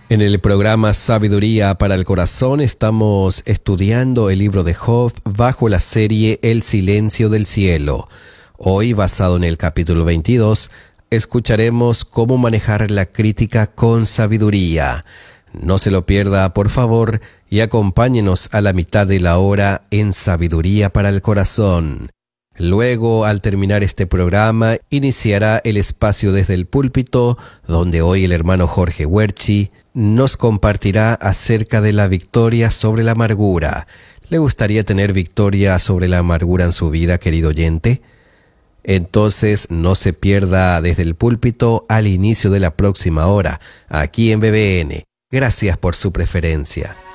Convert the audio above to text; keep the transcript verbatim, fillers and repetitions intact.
En el programa Sabiduría para el Corazón estamos estudiando el libro de Job bajo la serie El Silencio del Cielo. Hoy, basado en el capítulo veintidós, escucharemos cómo manejar la crítica con sabiduría. No se lo pierda, por favor, y acompáñenos a la mitad de la hora en Sabiduría para el Corazón. Luego, al terminar este programa, iniciará el espacio desde el púlpito, donde hoy el hermano Jorge Huerchi nos compartirá acerca de la victoria sobre la amargura. ¿Le gustaría tener victoria sobre la amargura en su vida, querido oyente? Entonces, no se pierda desde el púlpito al inicio de la próxima hora, aquí en B B N. Gracias por su preferencia.